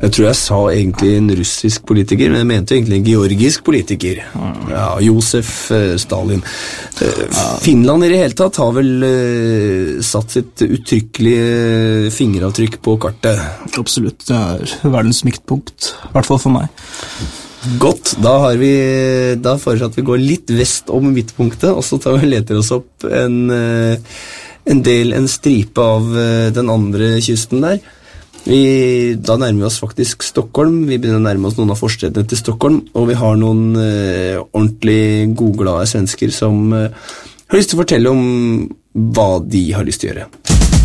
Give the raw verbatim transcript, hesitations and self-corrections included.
Jeg tror jeg sa egentlig en russisk politiker, men jeg mente egentlig en georgisk politiker. Ja, Josef uh, Stalin. Uh, Finland i det hele tatt har vel uh, satt sitt uttrykkelige fingeravtrykk på kartet. Absolutt, det er verdens midtpunkt, i hvert fall for meg. Godt, da har vi da foreslår at vi går litt vest om midtpunktet, og så tar vi leter oss opp en, uh, en del, en stripe av uh, den andre kysten der. Vi, da nærmer vi oss faktisk Stockholm, vi begynner å nærme oss noen av forstedene til Stockholm, og vi har noen eh, ordentlig godglade svensker som eh, har lyst til å fortelle om hva de har lyst til å gjøre.